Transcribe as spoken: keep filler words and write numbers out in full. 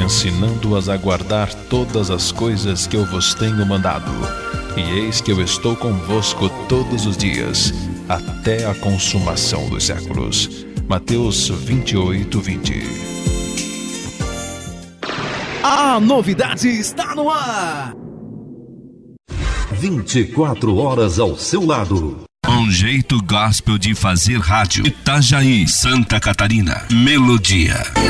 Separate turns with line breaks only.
ensinando-as a guardar todas as coisas que eu vos tenho mandado. E eis que eu estou convosco todos os dias, até a consumação dos séculos. Mateus vinte e oito, vinte.
A novidade está no ar!
vinte e quatro horas ao seu lado.
Um jeito gospel de fazer rádio. Itajaí, Santa Catarina. Melodia.